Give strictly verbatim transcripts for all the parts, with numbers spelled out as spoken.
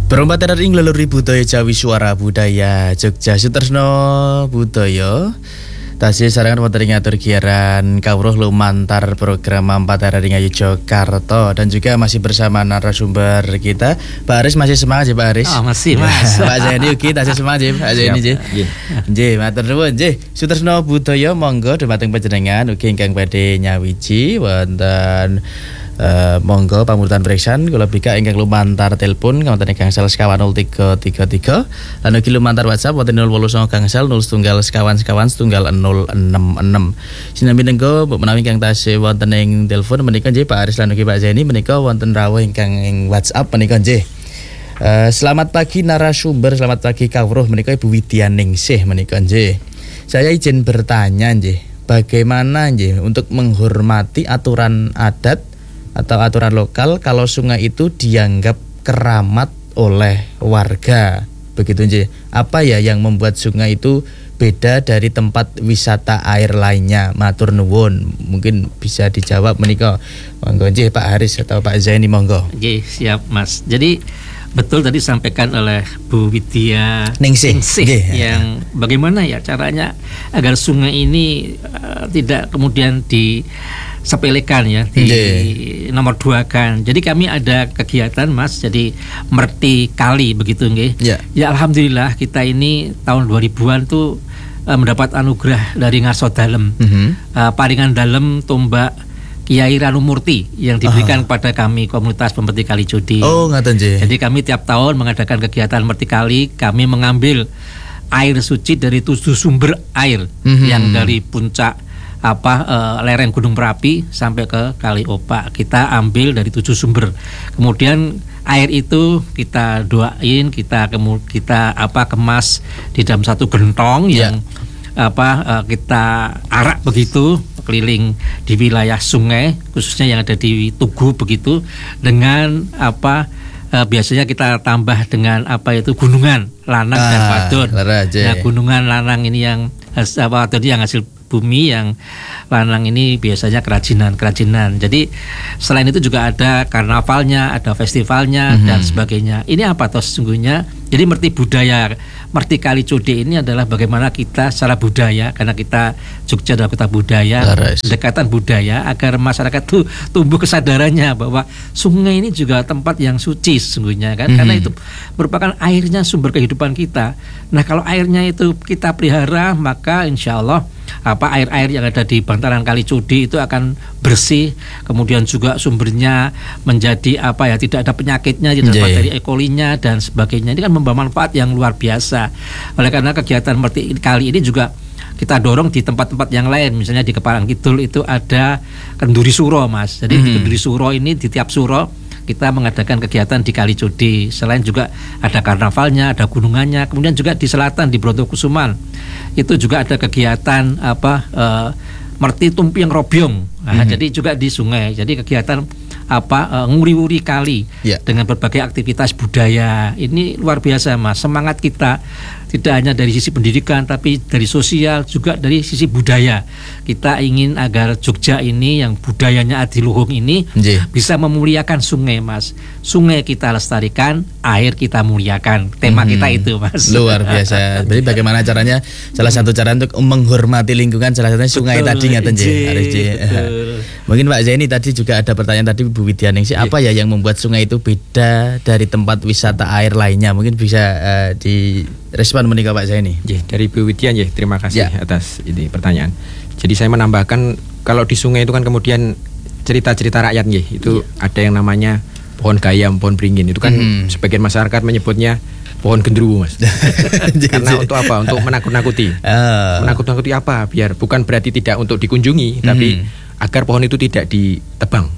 Perombakan ing leluri budaya Jawi Suara Budaya Jogja Sutresno Budaya tasih sarangan wonten ing atur giaran kawruh lumantar program Empat Hari Ngayu Yogyakarta dan juga masih bersama narasumber kita Pak Aris. Masih semangat ya Pak Aris? Oh, masih Mas. Pak Zaini ugi tasih semangat ya Pak Zaini nggih. Nggih, matur nuwun nggih. Sutresno Budaya monggo dhumateng panjenengan ugi ingkang badhe nyawiji wonten Uh, monggo pamuritan periksan kula bika ingkang lumantar telepon wonten ing gangsal sekawan nol tiga tiga tiga lan ugi lumantar WhatsApp wonten nol wolu songo gangsal nol setunggal sekawan sekawan setunggal nol enam enam. Sinambi nenggo menawi ingkang tasih wonten ing telepon menika nggih Pak Aris lan ugi Pak Zaini menika wonten rawuh ingkang ing WhatsApp menika nggih. Uh, selamat pagi narasumber, selamat pagi kawruh menika Ibu Widyaningsih menika nggih. Saya izin bertanya nggih, bagaimana nggih untuk menghormati aturan adat atau aturan lokal kalau sungai itu dianggap keramat oleh warga begitu nggih. Apa ya yang membuat sungai itu beda dari tempat wisata air lainnya? Matur nuwun. Mungkin bisa dijawab menika. Monggo nggih Pak Haris atau Pak Zaini monggo. Nggih, siap Mas. Jadi betul tadi disampaikan oleh Bu Widya Ningsih yang bagaimana ya caranya agar sungai ini uh, tidak kemudian disepelekan ya, di yeah. nomor dua kan. Jadi kami ada kegiatan Mas, jadi Merti Kali begitu nggih. Yeah. Ya alhamdulillah kita ini tahun dua ribuan tuh uh, mendapat anugerah dari Ngarso Dalem. Mm-hmm. uh, Paringan Dalem Tombak Kiai Ranu Murti yang diberikan Aha. kepada kami komunitas pemerti Kali Jodi. Oh, ngaten nggih. Jadi kami tiap tahun mengadakan kegiatan Merti Kali, kami mengambil air suci dari tujuh sumber air mm-hmm. yang dari puncak apa uh, lereng Gunung Merapi sampai ke Kali Opak. Kita ambil dari tujuh sumber. Kemudian air itu kita doain, kita kemu, kita apa kemas di dalam satu gentong yeah. yang apa uh, kita arak begitu keliling di wilayah sungai khususnya yang ada di Tugu begitu dengan apa uh, biasanya kita tambah dengan apa itu gunungan lanang ah, dan wadon. Nah gunungan lanang ini yang apa tadi yang hasil bumi, yang lanang ini biasanya kerajinan-kerajinan. Jadi selain itu juga ada karnavalnya, ada festivalnya mm-hmm. dan sebagainya. Ini apa toh sesungguhnya? Jadi Merti budaya, Merti Kali Code ini adalah bagaimana kita secara budaya, karena kita Jogja adalah kota budaya, pendekatan budaya agar masyarakat tuh tumbuh kesadarannya bahwa sungai ini juga tempat yang suci sesungguhnya kan, mm-hmm. karena itu merupakan airnya sumber kehidupan kita. Nah kalau airnya itu kita pelihara, maka insya Allah apa air-air yang ada di bantaran Kali Code itu akan bersih, kemudian juga sumbernya menjadi apa ya tidak ada penyakitnya, tidak ada bakteri E. coli-nya dan sebagainya. Ini kan membawa manfaat yang luar biasa. Oleh karena kegiatan Merti Kali ini juga kita dorong di tempat-tempat yang lain, misalnya di Keparang Kidul itu ada Kenduri Suro Mas. Jadi mm-hmm. di Kenduri Suro ini di tiap suro kita mengadakan kegiatan di Kali Code. Selain juga ada karnavalnya, ada gunungannya, kemudian juga di selatan di Brontokusuman itu juga ada kegiatan apa uh, Merti Tumpiang Robyong. Nah, mm-hmm. jadi juga di sungai. Jadi kegiatan apa uh, nguri-nguri kali yeah. dengan berbagai aktivitas budaya. Ini luar biasa Mas. Semangat kita tidak hanya dari sisi pendidikan tapi dari sosial juga dari sisi budaya. Kita ingin agar Jogja ini yang budayanya adiluhung ini yeah. bisa memuliakan sungai Mas. Sungai kita lestarikan, air kita muliakan. Tema hmm. kita itu Mas. Luar biasa. Jadi bagaimana caranya? Salah satu cara untuk menghormati lingkungan salah satunya sungai betul, tadi ngaten nggih. Mungkin Pak Zaini tadi juga ada pertanyaan tadi Bu Widyaningsih, yeah. apa ya yang membuat sungai itu beda dari tempat wisata air lainnya? Mungkin bisa uh, direspon menika Pak Zaini. Yeah, dari Bu Widya, yeah, terima kasih yeah. atas ini pertanyaan. Jadi saya menambahkan kalau di sungai itu kan kemudian cerita-cerita rakyat yeah, itu yeah. ada yang namanya pohon gayam, pohon beringin. Itu kan mm. sebagian masyarakat menyebutnya pohon gendruwo Mas. Karena untuk apa? Untuk menakut-nakuti. Uh. Menakut-nakuti apa? Biar bukan berarti tidak untuk dikunjungi, mm. tapi agar pohon itu tidak ditebang.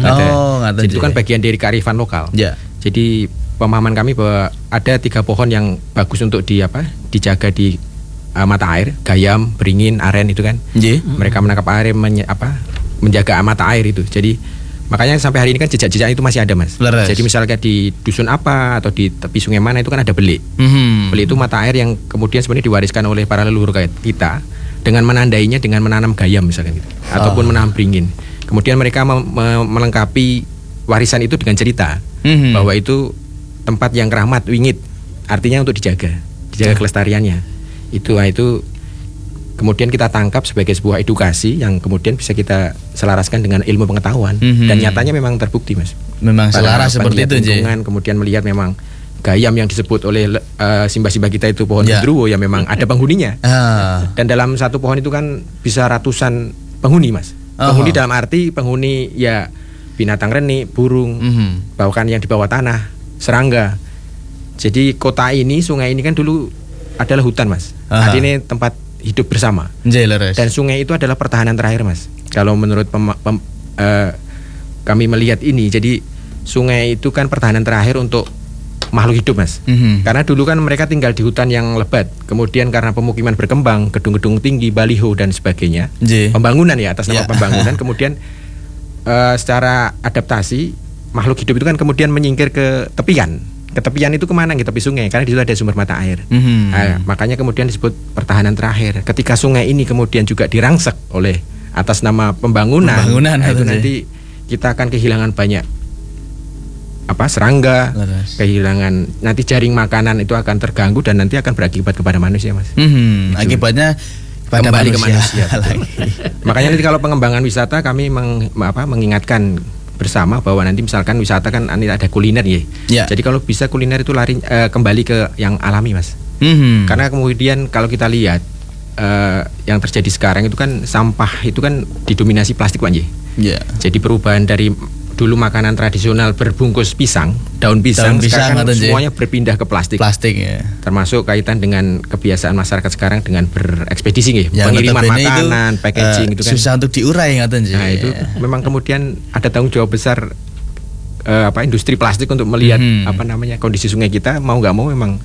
Oh, ada. Jadi itu kan bagian dari kearifan lokal. Yeah. Jadi pemahaman kami bahwa ada tiga pohon yang bagus untuk di apa? Dijaga di uh, mata air, gayam, beringin, aren itu kan. Yeah. Mereka menangkap air, menye, apa? menjaga mata air itu. Jadi makanya sampai hari ini kan jejak-jejak itu masih ada Mas. Leres. Jadi misalnya di dusun apa atau di tepi sungai mana itu kan ada belik. Mm-hmm. Belik itu mata air yang kemudian sebenarnya diwariskan oleh para leluhur kita dengan menandainya dengan menanam gayam misalkan gitu, oh. ataupun menanam beringin. Kemudian mereka me- me- melengkapi warisan itu dengan cerita mm-hmm. bahwa itu tempat yang keramat, wingit, artinya untuk dijaga, dijaga kelestariannya. Itu itu kemudian kita tangkap sebagai sebuah edukasi yang kemudian bisa kita selaraskan dengan ilmu pengetahuan. Mm-hmm. Dan nyatanya memang terbukti, Mas. Memang selaras seperti itu, lingkungan, kemudian melihat memang gayam yang disebut oleh uh, simbah-simbah kita itu pohon yeah. gendruwo ya memang ada penghuninya. Ah. Dan dalam satu pohon itu kan bisa ratusan penghuni, Mas. Penghuni uh-huh. dalam arti penghuni ya binatang reni, burung, mm-hmm. bahkan yang di bawah tanah, serangga. Jadi kota ini, sungai ini kan dulu adalah hutan, Mas. Uh-huh. Artinya tempat hidup bersama. Jelas. Dan sungai itu adalah pertahanan terakhir, Mas. Kalau menurut pem- pem- uh, kami melihat ini, jadi sungai itu kan pertahanan terakhir untuk makhluk hidup, Mas. Mm-hmm. Karena dulu kan mereka tinggal di hutan yang lebat. Kemudian karena pemukiman berkembang, gedung-gedung tinggi, baliho dan sebagainya, J. pembangunan ya atas nama yeah. pembangunan. Kemudian uh, secara adaptasi makhluk hidup itu kan kemudian menyingkir ke tepian. Ke tepian itu kemana? Ke tepi sungai. Karena di situ ada sumber mata air. Mm-hmm. Nah, makanya kemudian disebut pertahanan terakhir. Ketika sungai ini kemudian juga dirangsek oleh atas nama pembangunan, pembangunan nah, itu nanti kita akan kehilangan banyak apa serangga, Laras. kehilangan nanti jaring makanan itu akan terganggu dan nanti akan berakibat kepada manusia, Mas. Hmm, akibatnya pada kembali manusia. ke manusia. Makanya nanti kalau pengembangan wisata kami meng, apa, mengingatkan bersama bahwa nanti misalkan wisata kan ada kuliner ya. ya. Jadi kalau bisa kuliner itu lari uh, kembali ke yang alami, Mas. Hmm. Karena kemudian kalau kita lihat uh, yang terjadi sekarang itu kan sampah itu kan didominasi plastik, Pak. Ya. Jadi perubahan dari dulu makanan tradisional berbungkus pisang, daun pisang, daun pisang sekarang kan semuanya berpindah ke plastik. Plastik ya. Termasuk kaitan dengan kebiasaan masyarakat sekarang dengan berekspedisi nih, ya, pengiriman makanan, itu, packaging uh, itu kan susah untuk diurai ngaten. Nah, itu memang kemudian ada tanggung jawab besar uh, apa industri plastik untuk melihat hmm. apa namanya kondisi sungai kita, mau nggak mau memang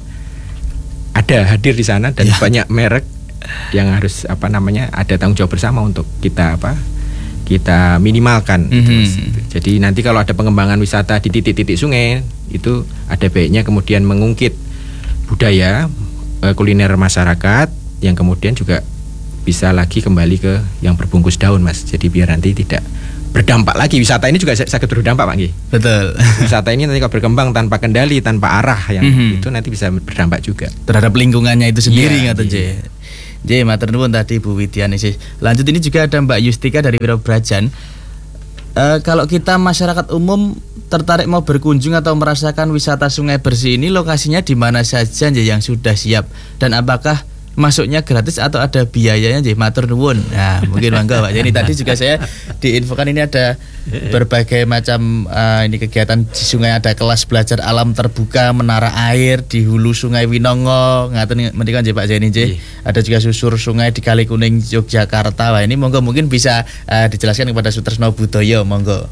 ada hadir di sana dan ya. banyak merek yang harus apa namanya ada tanggung jawab bersama untuk kita apa kita minimalkan. Mm-hmm. Gitu. Jadi nanti kalau ada pengembangan wisata di titik-titik sungai itu ada baiknya kemudian mengungkit budaya uh, kuliner masyarakat yang kemudian juga bisa lagi kembali ke yang berbungkus daun, Mas. Jadi biar nanti tidak berdampak lagi. Wisata ini juga sakit berdampak, Pak Nggih. Betul. Wisata ini nanti kalau berkembang tanpa kendali, tanpa arah yang mm-hmm. itu nanti bisa berdampak juga terhadap lingkungannya itu sendiri, ngaten J. J, matur nuwun tadi Bu Widiani sih. Lanjut ini juga ada Mbak Yustika dari Wiro Brajan. E, kalau kita masyarakat umum tertarik mau berkunjung atau merasakan wisata sungai bersih ini, lokasinya di mana saja J yang sudah siap dan apakah masuknya gratis atau ada biayanya J? Matur nuwun. Nah, mungkin mangga Pak. Jadi tadi juga saya diinfokan ini ada berbagai macam uh, ini kegiatan di sungai, ada kelas belajar alam terbuka, menara air di hulu Sungai Winongo, ngaten mendika J Pak Jeni J. Ada juga susur sungai di Kali Kuning Yogyakarta. Wah, ini monggo mungkin bisa uh, dijelaskan kepada Sutresno Budoyo, monggo.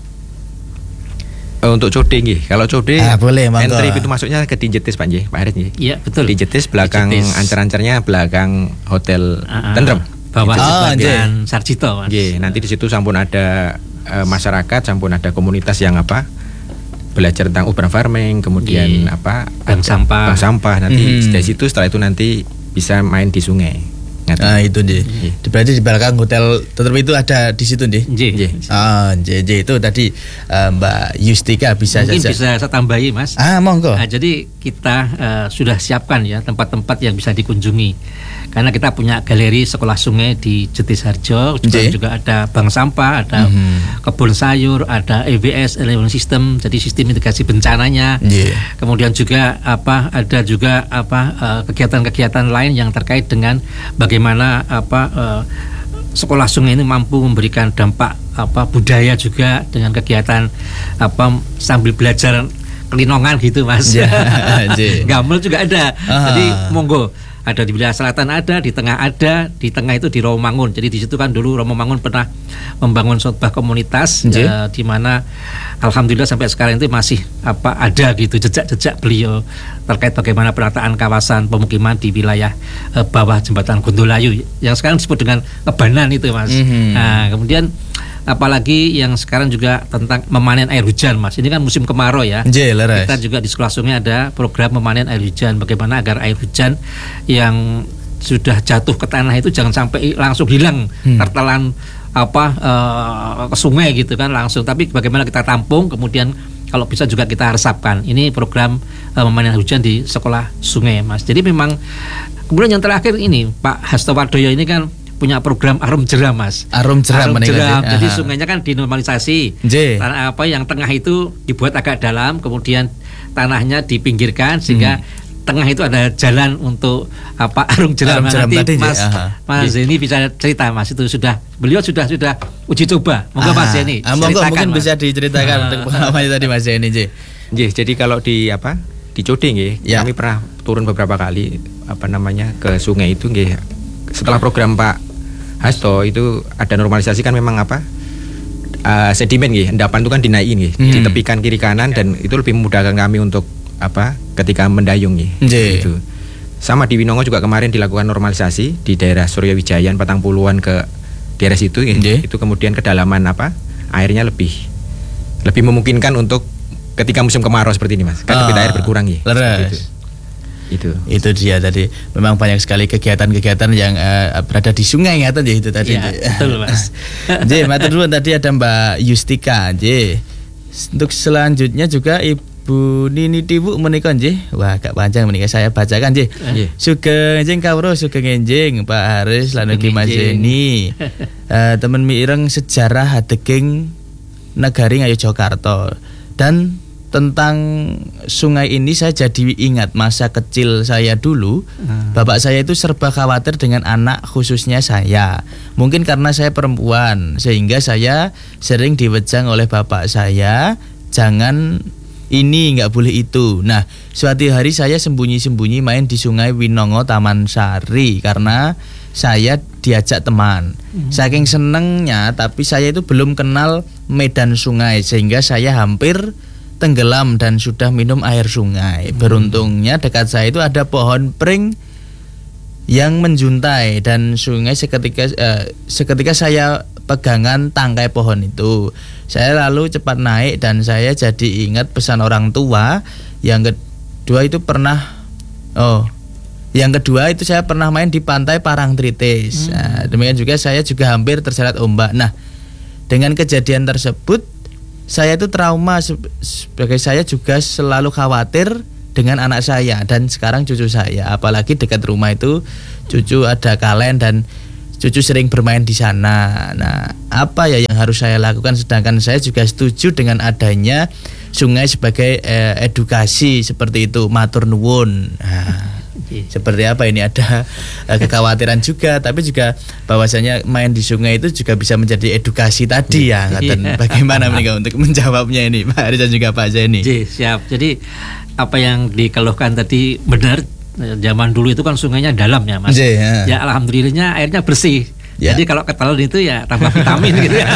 Untuk Code nggih. Kalau Code ah, boleh, entry itu masuknya ke Dijetis, Pak nggih, Pak Harit nggih. Iya, betul. Dijetis belakang ancar-ancarnya belakang Hotel uh, Tentrem. Bawah Sebastian Sarjito, Mas. Nggih, nanti di situ sampun ada uh, masyarakat, sampun ada komunitas yang apa? Belajar tentang urban farming, kemudian Ye. apa? Bank sampah. Bank sampah. Nanti hmm. dari situ setelah itu nanti bisa main di sungai. Nah itu deh. Berarti di belakang hotel Tentrem itu ada di situ deh. J. Ah, J J itu tadi uh, Mbak Yustika bisa mungkin saja. bisa saya tambahi, Mas. Ah, monggo. Nah, jadi kita uh, sudah siapkan ya tempat-tempat yang bisa dikunjungi. Karena kita punya galeri sekolah sungai di Jetisharjo, juga, juga ada bank sampah, ada mm-hmm. kebun sayur, ada E W S Eleven System, jadi sistem mitigasi bencananya. Yeah. Kemudian juga apa ada juga apa uh, kegiatan-kegiatan lain yang terkait dengan bagaimana apa uh, sekolah sungai ini mampu memberikan dampak apa budaya juga dengan kegiatan apa sambil belajar kelinongan gitu, Mas. Yeah. Gamel juga ada. Aha. Jadi monggo. Ada di wilayah selatan ada, di tengah ada, di tengah itu di Rawamangun. Jadi di situ kan dulu Rawamangun pernah membangun sebuah komunitas uh, di mana alhamdulillah sampai sekarang itu masih apa ada gitu jejak-jejak beliau terkait bagaimana penataan kawasan pemukiman di wilayah uh, bawah jembatan Gondolayu yang sekarang disebut dengan Kebanan itu, Mas. Mm-hmm. Nah, kemudian apalagi yang sekarang juga tentang memanen air hujan, Mas. Ini kan musim kemarau ya. Jeleres. Kita juga di sekolah sungai ada program memanen air hujan. Bagaimana agar air hujan yang sudah jatuh ke tanah itu jangan sampai langsung hilang, hmm. tertelan apa uh, ke sungai gitu kan langsung. Tapi bagaimana kita tampung kemudian kalau bisa juga kita resapkan. Ini program uh, memanah hujan di sekolah sungai, Mas. Jadi memang kemudian yang terakhir ini Pak Hastowardoyo ini kan punya program arum jeram, Mas. Arum jeram, arum jeram. Jadi sungainya kan dinormalisasi. Tanah apa yang tengah itu dibuat agak dalam, kemudian tanahnya dipinggirkan sehingga hmm. tengah itu ada jalan untuk apa arum jeram. Arum jeram nanti tadi, Mas ya, Mas Zeni bisa cerita, Mas, itu sudah beliau sudah sudah uji coba. Monggo Mas Zeni. Ah, monggo mungkin Mas. Bisa diceritakan untuk pengalamannya tadi Mas Zeni. Nggih, jadi kalau di apa di Code nggih, ya. Kami pernah turun beberapa kali apa namanya ke sungai itu nggih. Setelah program Pak Hasto itu ada normalisasi kan memang apa uh, sedimen nggih, endapan itu kan dinaikin nggih, hmm. ditepikan kiri kanan dan itu lebih memudahkan kami untuk apa ketika mendayung nggih. Gitu. Sama di Winongo juga kemarin dilakukan normalisasi di daerah Surya Wijayan patang puluhan ke daerah situ nggih. Itu kemudian kedalaman apa airnya lebih lebih memungkinkan untuk ketika musim kemarau seperti ini, Mas. Kan debit ah, air berkurang nggih. Leres. Itu itu dia tadi, memang banyak sekali kegiatan-kegiatan yang uh, berada di sungai ya tadi itu tadi. Ya, betul, Mas. J, matur nuwun, tadi ada Mbak Yustika. J, untuk selanjutnya juga Ibu Nini Tiwu menika J. Wah, agak panjang menika, saya bacakan J. Sugeng enjing kawruh, sugeng enjing Pak Haris lan ugi Mas Jeni. uh, temen mireng sejarah hadeging negari Ngayogyakarta. Dan tentang sungai ini saya jadi ingat masa kecil saya dulu. hmm. Bapak saya itu serba khawatir dengan anak, khususnya saya. Mungkin karena saya perempuan, sehingga saya sering diwejang oleh bapak saya, jangan ini, nggak boleh itu. Nah, suatu hari saya sembunyi-sembunyi main di sungai Winongo Taman Sari karena saya diajak teman. hmm. Saking senengnya, tapi saya itu belum kenal medan sungai, sehingga saya hampir tenggelam dan sudah minum air sungai. Beruntungnya dekat saya itu ada pohon pring yang menjuntai dan sungai seketika eh, seketika saya pegangan tangkai pohon itu. Saya lalu cepat naik dan saya jadi ingat pesan orang tua. Yang kedua itu pernah oh yang kedua itu saya pernah main di pantai Parangtritis. hmm. Nah, demikian juga saya juga hampir terseret ombak. Nah, dengan kejadian tersebut saya itu trauma, sebagai saya juga selalu khawatir dengan anak saya dan sekarang cucu saya. Apalagi dekat rumah itu cucu ada kalen dan cucu sering bermain di sana. Nah, apa ya yang harus saya lakukan? Sedangkan saya juga setuju dengan adanya sungai sebagai eh, edukasi seperti itu. Matur nuwun. Nah, seperti apa ini, ada uh, kekhawatiran juga, tapi juga bahwasanya main di sungai itu juga bisa menjadi edukasi tadi ya. Dan bagaimana mereka untuk menjawabnya ini, Pak Haris dan juga Pak Zeni? Siap. Jadi apa yang dikeluhkan tadi benar. Zaman dulu itu kan sungainya dalam ya, Mas. J, ya. ya alhamdulillahnya airnya bersih. Ya. Jadi kalau ketelan itu ya tambah vitamin gitu ya.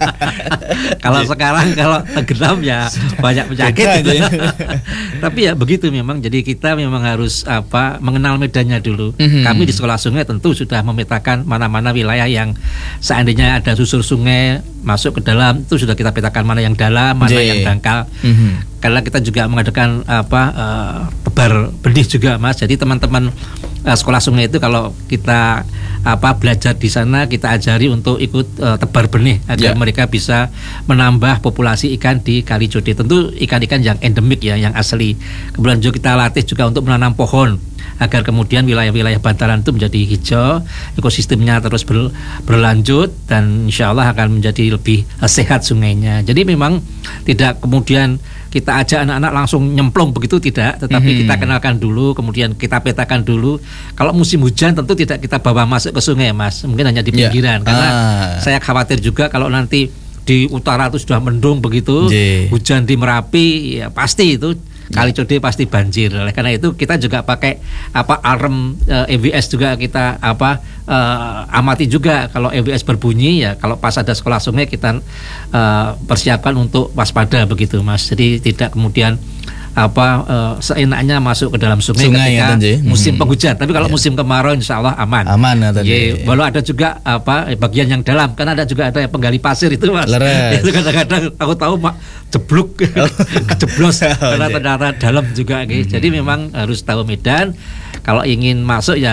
Kalau sekarang kalau tenggelam ya banyak penyakit gitu. Tapi ya begitu memang. Jadi kita memang harus apa mengenal medannya dulu. Mm-hmm. Kami di sekolah sungai tentu sudah memetakan mana-mana wilayah yang seandainya ada susur sungai masuk ke dalam, itu sudah kita petakan mana yang dalam, mana J. yang dangkal. Mm-hmm. Karena kita juga mengadakan apa uh, tebar benih juga, Mas. Jadi teman-teman uh, sekolah sungai itu kalau kita apa belajar di sana, kita ajari untuk ikut uh, tebar benih agar yeah. mereka bisa menambah populasi ikan di Kali Code. Tentu ikan-ikan yang endemik ya, yang asli. Kemudian juga kita latih juga untuk menanam pohon agar kemudian wilayah-wilayah bantaran itu menjadi hijau, ekosistemnya terus ber, berlanjut dan insya Allah akan menjadi lebih uh, sehat sungainya. Jadi memang tidak kemudian kita ajak anak-anak langsung nyemplung begitu, tidak, tetapi mm-hmm. kita kenalkan dulu, kemudian kita petakan dulu. Kalau musim hujan tentu tidak kita bawa masuk ke sungai, Mas, mungkin hanya di pinggiran, yeah. karena ah. saya khawatir juga kalau nanti di utara itu sudah mendung begitu, J. hujan di Merapi ya pasti itu Kali Code pasti banjir. Oleh karena itu kita juga pakai apa alarm uh, E W S juga kita apa uh, amati juga kalau E W S berbunyi ya, kalau pas ada sekolah sungai kita uh, persiapkan untuk waspada begitu, Mas. Jadi tidak kemudian apa uh, seenaknya masuk ke dalam sungai, sungai ketika ya, musim hmm. penghujan. Tapi kalau ya. musim kemarau insya Allah aman. Aman ya, ya, walau ada juga apa bagian yang dalam, kan ada juga ada yang penggali pasir itu, Mas. Leres. Itu kadang-kadang aku tahu mak jeblok oh. kejeblos oh, karena ternyata dalam juga. Hmm. Jadi memang harus tahu medan. Kalau ingin masuk ya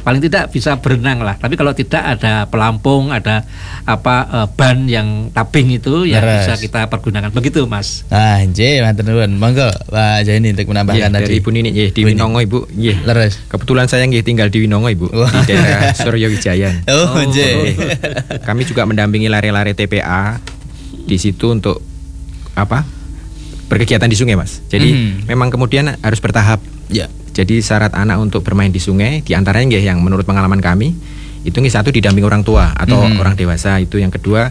paling tidak bisa berenang lah. Tapi kalau tidak ada pelampung, ada apa uh, ban yang tabing itu ya Leres. bisa kita pergunakan. Begitu Mas. Ah, nggih, matur nuwun. Monggo Pak Jaini untuk menambahkan yeah, tadi. Dari Ibu Nini nggih di Winongo Ibu. Nggih. Leres. Kebetulan saya nggih tinggal di Winongo Ibu, Wah. di daerah Suryawijaya. Oh, nggih. Kami juga mendampingi lare-lare T P A di situ untuk apa? Berkegiatan di sungai, Mas. Jadi Mhm. memang kemudian harus bertahap. Ya. Jadi syarat anak untuk bermain di sungai diantaranya nggih yang menurut pengalaman kami itu nggih satu didampingi orang tua atau Mhm. orang dewasa, itu yang kedua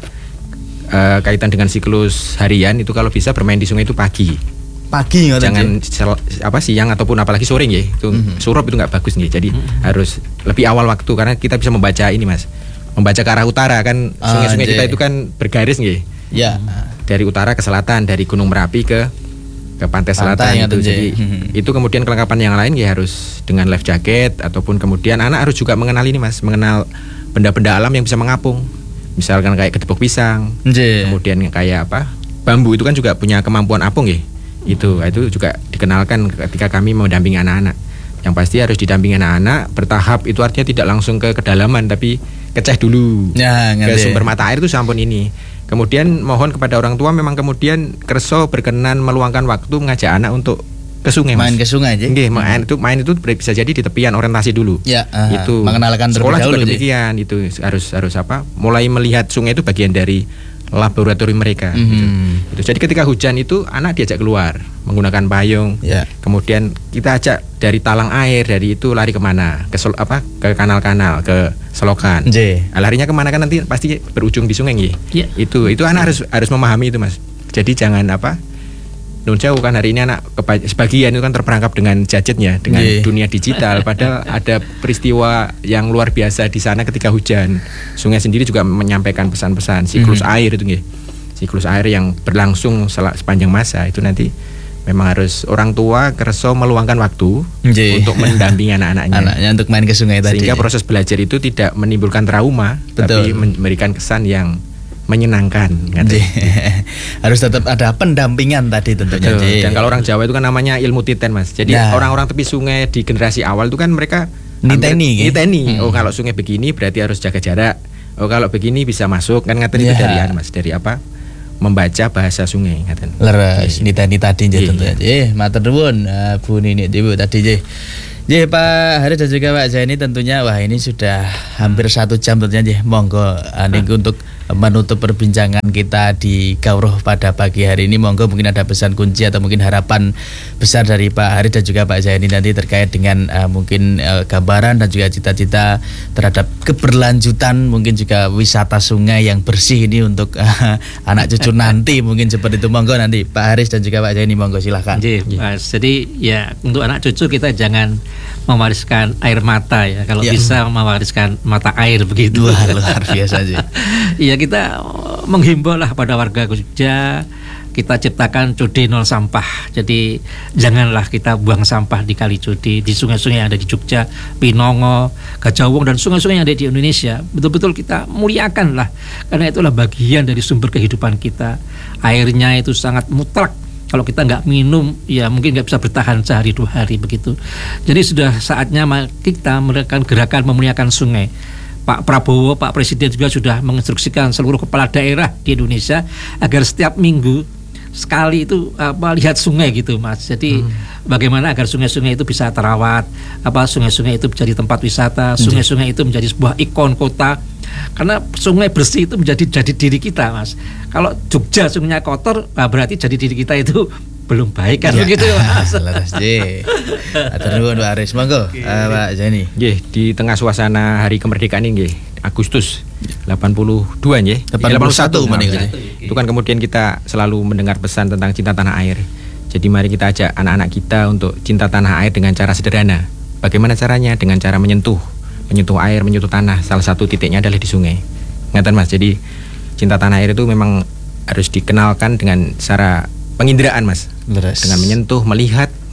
eh, kaitan dengan siklus harian itu kalau bisa bermain di sungai itu pagi. Pagi ngoten. Jangan sel- apa siang ataupun apalagi sore nggih. Itu Mhm. surup itu nggak bagus nggih. Jadi harus lebih awal waktu karena kita bisa membaca ini, Mas. Membaca ke arah utara kan Ah, sungai-sungai kita nggih. itu kan bergaris nggih. Ya. Dari utara ke selatan, dari Gunung Merapi ke ke pantai selatan Pantai, itu. ngoten, Jadi nggih. itu kemudian kelengkapan yang lain ya harus dengan life jacket ataupun kemudian anak harus juga mengenal ini, Mas, mengenal benda-benda alam yang bisa mengapung. Misalkan kayak kedepok pisang. Nggih. Kemudian kayak apa? Bambu itu kan juga punya kemampuan apung ya. Itu itu juga dikenalkan ketika kami mendampingi anak-anak. Yang pasti harus didampingi anak-anak bertahap, itu artinya tidak langsung ke kedalaman tapi keceh dulu. Ya, Ke ngerti. sumber mata air itu sampun ini. Kemudian mohon kepada orang tua memang kemudian kerso berkenan meluangkan waktu mengajak anak untuk ke sungai, Mas. Main ke sungai aja. Nggih, main itu main itu bisa jadi di tepian orientasi dulu. Ya, aha. Itu Mengenalkan terlebih sekolah juga dahulu, Ji. demikian. Itu harus harus apa? Mulai melihat sungai itu bagian dari laboratorium mereka. Mhm. Gitu. Itu. Jadi ketika hujan itu anak diajak keluar menggunakan payung. Ya. Kemudian kita ajak dari talang air, dari itu lari kemana? Ke sol, apa? Ke kanal-kanal, ke selokan. Nggih. Nah, larinya kemana kan nanti pasti berujung di sungai nggih. Iya. Itu itu anak harus harus memahami itu, Mas. Jadi jangan apa? Nun jauh kan hari ini anak keba- sebagian itu kan terperangkap dengan gadgetnya, dengan Nggih. dunia digital. Padahal ada peristiwa yang luar biasa di sana ketika hujan. Sungai sendiri juga menyampaikan pesan-pesan siklus Mhm. air itu nggih. Siklus air yang berlangsung sel- sepanjang masa itu nanti memang harus orang tua kerso meluangkan waktu Nggih. untuk mendampingi anak-anaknya. Anaknya untuk main ke sungai tadi. Sehingga proses belajar itu tidak menimbulkan trauma, Betul. tapi memberikan kesan yang menyenangkan. Nggih. Harus tetap ada pendampingan tadi tentunya. Betul. Nggih. Dan kalau orang Jawa itu kan namanya ilmu titen, Mas. Jadi Nah. orang-orang tepi sungai di generasi awal itu kan mereka Niteni, hampir- nggih. niteni. Hmm. Oh, kalau sungai begini berarti harus jaga jarak. Oh, kalau begini bisa masuk kan ngaten itu Ya. dari anu, Mas, dari apa? Membaca bahasa sungai ngaten. Leres, niteni tadi nggih Iya, tentunya. Nggih, matur nuwun eh, Bu Nini Ibu tadi nggih. Nggih Pak Haris dan juga Pak Zaini tentunya wah ini sudah hampir satu jam tentunya nggih. Monggo eh, niku untuk menutup perbincangan kita di Gawroh pada pagi hari ini. Monggo mungkin ada pesan kunci atau mungkin harapan besar dari Pak Haris dan juga Pak Zaini nanti terkait dengan eh, mungkin eh, gambaran dan juga cita-cita terhadap keberlanjutan mungkin juga wisata sungai yang bersih ini untuk eh, anak cucu nanti mungkin seperti itu. Monggo nanti Pak Haris dan juga Pak Zaini monggo silahkan. Nggih, Mas. Jadi ya untuk anak cucu kita jangan mewariskan air mata ya. Kalau Ya. bisa mewariskan mata air begitu. Wah, luar biasa sih. Iya, kita menghimbau lah pada warga Jogja, kita ciptakan Cudi nol sampah. Jadi janganlah kita buang sampah di Kali Cudi, di sungai-sungai yang ada di Jogja, Pinongo, Gajah Wong dan sungai-sungai yang ada di Indonesia. Betul-betul kita muliakan lah, karena itulah bagian dari sumber kehidupan kita. Airnya itu sangat mutlak. Kalau kita nggak minum, ya mungkin nggak bisa bertahan sehari dua hari begitu. Jadi sudah saatnya kita melakukan gerakan memuliakan sungai. Pak Prabowo, Pak Presiden juga sudah menginstruksikan seluruh kepala daerah di Indonesia agar setiap minggu sekali itu apa lihat sungai gitu, Mas. Jadi hmm. bagaimana agar sungai-sungai itu bisa terawat, apa sungai-sungai itu menjadi tempat wisata, sungai-sungai itu menjadi sebuah ikon kota. Karena sungai bersih itu menjadi jadi diri kita, Mas. Kalau Jogja sungainya kotor, nah berarti jadi diri kita itu belum baik kan, Ya. begitu, Mas. Leres nggih. Atur nuwun Pak Haris. Monggo Oke. eh, Pak Zaini. Nggih, di tengah suasana Hari Kemerdekaan ini nggih, Agustus delapan puluh dua nggih. delapan puluh satu maaf, meninggal. ya. Itu kan kemudian kita selalu mendengar pesan tentang cinta tanah air. Jadi mari kita ajak anak-anak kita untuk cinta tanah air dengan cara sederhana. Bagaimana caranya? Dengan cara menyentuh, menyentuh air, menyentuh tanah. Salah satu titiknya adalah di sungai. Ngatan, Mas. Jadi cinta tanah air itu memang harus dikenalkan dengan cara penginderaan, Mas. Leres. Dengan menyentuh, melihat,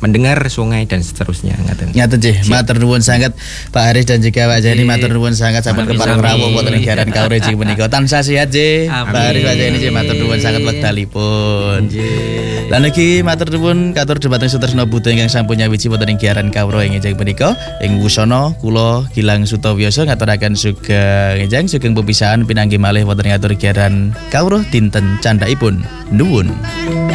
mendengar sungai dan seterusnya. Ngaten. Ngaten nggih, matur nuwun sangat Pak Haris dan juga Pak Jani, matur nuwun sangat sampun kepareng rawuh wonten ing Garan Kawruh inggih menika. Tansah sehat nggih. Pak Haris Pak Jani nggih matur nuwun sangat wekdalipun. Nggih. Lan iki matur nuwun katur dhumateng Sutresna Buddha ingkang sampun nyawiji wonten ing Garan Kawruh inggih menika. Ing wusana kula Gilang Sutawiyasa ngaturaken sugeng enjang sugeng pepisahan pinanggih malih wonten ing atur Garan Kawruh dinten candhaipun nuwun.